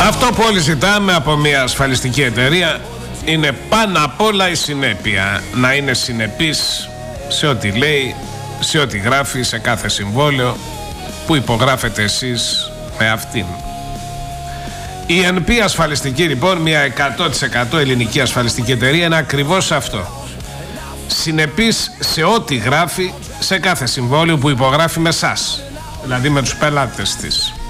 Αυτό που όλοι ζητάμε από μια ασφαλιστική εταιρεία είναι πάνω απ' όλα η συνέπεια. Να είναι συνεπής σε ό,τι λέει, σε ό,τι γράφει, σε κάθε συμβόλαιο που υπογράφετε εσείς με αυτήν. Η NP ασφαλιστική λοιπόν, μια 100% ελληνική ασφαλιστική εταιρεία, είναι ακριβώς αυτό. Συνεπής σε ό,τι γράφει, σε κάθε συμβόλαιο που υπογράφει με εσάς, δηλαδή με τους πελάτες της.